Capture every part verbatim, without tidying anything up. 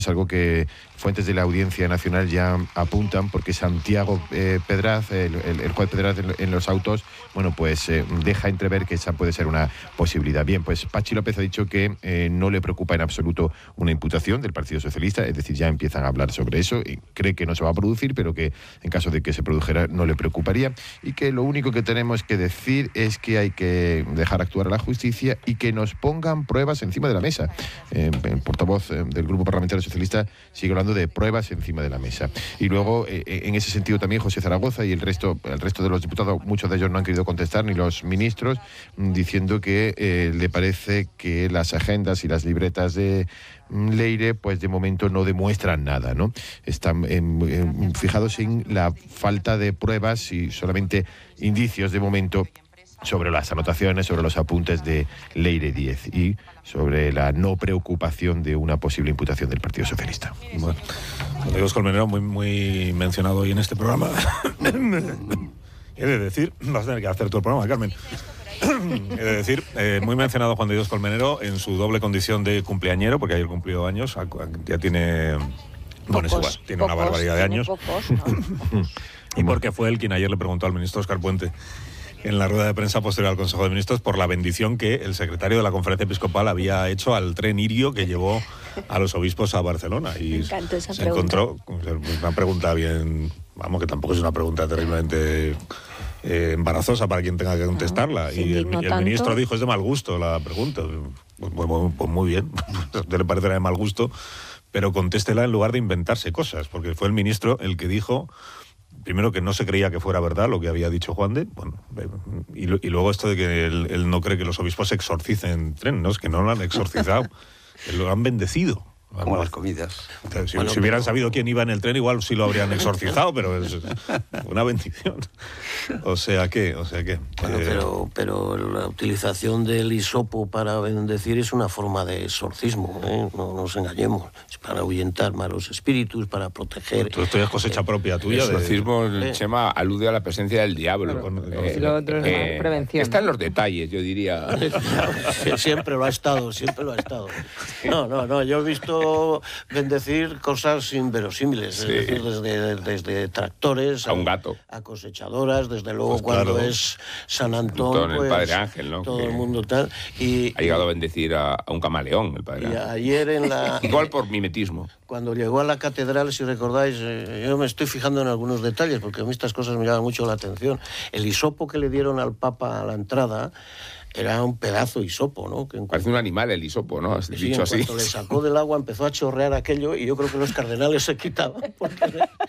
Es algo que fuentes de la Audiencia Nacional ya apuntan, porque Santiago eh, Pedraz, el, el, el juez Pedraz en, en los autos, bueno, pues eh, deja entrever que esa puede ser una posibilidad. Bien, pues Pachi López ha dicho que eh, no le preocupa en absoluto una imputación del Partido Socialista, es decir, ya empiezan a hablar sobre eso y cree que no se va a producir, pero que en caso de que se produjera no le preocuparía, y que lo único que tenemos que decir es que hay que dejar actuar a la justicia y que nos pongan pruebas encima de la mesa. Eh, el portavoz eh, del Grupo Parlamentario Socialista sigue hablando de pruebas encima de la mesa. Y luego, eh, en ese sentido también, José Zaragoza y el resto, el resto de los diputados, muchos de ellos no han querido contestar, ni los ministros, diciendo que eh, le parece que las agendas y las libretas de Leire, pues de momento no demuestran nada, ¿no? Están eh, eh, fijados en la falta de pruebas y solamente indicios de momento sobre las anotaciones, sobre los apuntes de Leire Díez y sobre la no preocupación de una posible imputación del Partido Socialista. Bueno, Diego Colmenero, muy, muy mencionado hoy en este programa. He de decir, vas a tener que hacer todo el programa, Carmen. He de decir, eh, muy mencionado Juan de Dios Colmenero en su doble condición de cumpleañero, porque ayer cumplió años, ya tiene... Bueno, es igual, tiene pocos, una barbaridad de años. Pocos, ¿no? Y porque fue él quien ayer le preguntó al ministro Óscar Puente en la rueda de prensa posterior al Consejo de Ministros por la bendición que el secretario de la Conferencia Episcopal había hecho al tren Irio que llevó a los obispos a Barcelona. Y Me encantó esa se pregunta. encontró una pregunta bien, vamos, que tampoco es una pregunta terriblemente eh, embarazosa para quien tenga que contestarla. No, y el, el ministro dijo, es de mal gusto la pregunta. Pues, pues, pues muy bien, usted le parecerá de mal gusto, pero contéstela en lugar de inventarse cosas, porque fue el ministro el que dijo... Primero, que no se creía que fuera verdad lo que había dicho Juan de, bueno, y, y luego esto de que él, él no cree que los obispos exorcicen tren, no, es que no lo han exorcizado, lo han bendecido. Como las comidas. Si, bueno, si hubieran pero... sabido quién iba en el tren, igual sí lo habrían exorcizado, pero es una bendición. O sea que, o sea que. Bueno, eh... pero, pero la utilización del hisopo para bendecir es una forma de exorcismo, ¿eh? No nos engañemos. Es para ahuyentar malos espíritus, para proteger. Tú esto ya es cosecha propia tuya. El exorcismo, de... el Chema, alude a la presencia del diablo. Claro. Eh, lo otro es eh, prevención. Está en los detalles, yo diría. Siempre lo ha estado, siempre lo ha estado. No, no, no, yo he visto bendecir cosas inverosímiles, sí. Es decir, desde, desde tractores a un gato, a cosechadoras, desde luego pues cuando claro. es San Antón, pues, el Padre Ángel, ¿no? Todo que el mundo tal. Y, ha llegado a bendecir a, a un camaleón, el Padre y Ángel. ayer en la... Igual por mimetismo. Cuando llegó a la catedral, si recordáis, eh, yo me estoy fijando en algunos detalles, porque a mí estas cosas me llaman mucho la atención. El hisopo que le dieron al Papa a la entrada... Era un pedazo de hisopo, ¿no? Que en Parece un animal el hisopo, ¿no? Has sí, dicho en así. cuanto le sacó del agua empezó a chorrear aquello y yo creo que los cardenales se quitaban porque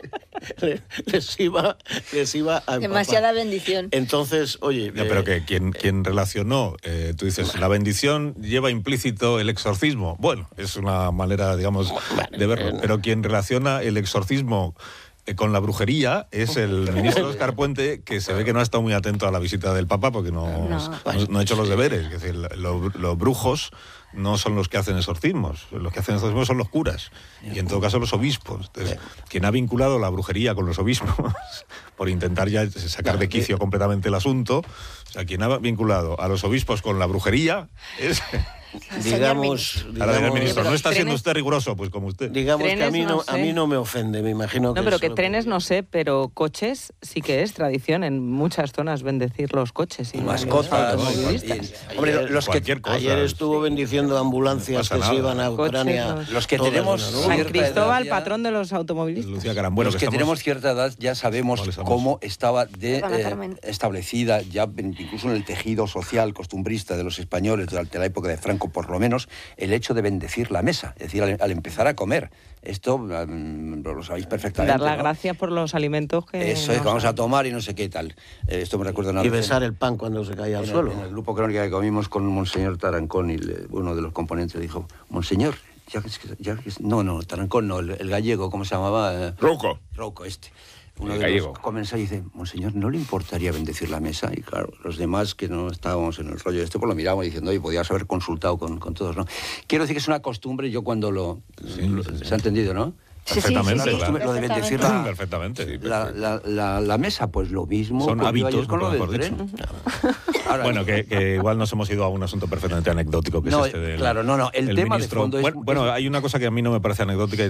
le, les, iba, les iba a empapar. Demasiada bendición. Entonces, oye... No, pero que quien, quien relacionó, eh, tú dices, la bendición lleva implícito el exorcismo. Bueno, es una manera, digamos, de verlo. Pero quien relaciona el exorcismo... con la brujería es el ministro Óscar Puente, que se ve que no ha estado muy atento a la visita del Papa porque no, no. no, no ha hecho los deberes. Es decir, los, los brujos no son los que hacen exorcismos, los que hacen exorcismos son los curas y en todo caso los obispos. Entonces, quien ha vinculado la brujería con los obispos por intentar ya sacar de quicio completamente el asunto, o sea, quien ha vinculado a los obispos con la brujería es... Digamos, Ahora digamos, ministro, no está trenes, siendo usted riguroso, pues como usted. Digamos que a mí no, no sé. a mí no me ofende, me imagino no, que... No, pero eso que lo trenes que... no sé, pero coches sí que es tradición en muchas zonas bendecir los coches. Y mascotas. Los automovilistas. Hombre, los que cosa. ayer estuvo bendiciendo ambulancias no que se iban a Ucrania. Coches, los que todas, tenemos... ¿no? San Cristóbal, ya... patrón de los automovilistas. Lucía Carambueno, los que, que tenemos cierta edad ya sabemos cómo estaba de, eh, establecida, ya incluso en el tejido social costumbrista de los españoles durante la época de Franco, por lo menos, el hecho de bendecir la mesa, es decir, al, al empezar a comer. Esto um, lo sabéis perfectamente. Dar las ¿no? gracias por los alimentos que... Eso es, que vamos a tomar y no sé qué tal. Eh, esto me recuerda una Y vez besar en, el pan cuando se caía al en suelo. El, en el grupo Crónica que comimos con Monseñor Tarancón, y le, uno de los componentes dijo, Monseñor, ya, ya, no, no, Tarancón no, el, el gallego, ¿cómo se llamaba? Eh, Rouco. Rouco, este. Uno el de gallego. los comensales dice, Monseñor, ¿no le importaría bendecir la mesa? Y claro, los demás que no estábamos en el rollo este, pues lo miramos diciendo, oye, podías haber consultado con, con todos, ¿no? Quiero decir que es una costumbre, yo cuando lo... Sí, lo sí, sí. ¿Se ha entendido, no? Perfectamente, sí, sí, sí, claro. Lo de bendecir la, Perfectamente. Sí, la, la, la, la mesa, pues lo mismo. Son hábitos, con lo del tren. Ahora, bueno, que, que igual nos hemos ido a un asunto perfectamente anecdótico, que no, es este del... claro, no, no, el tema ministro. de fondo es... Bueno, bueno, hay una cosa que a mí no me parece anecdótica y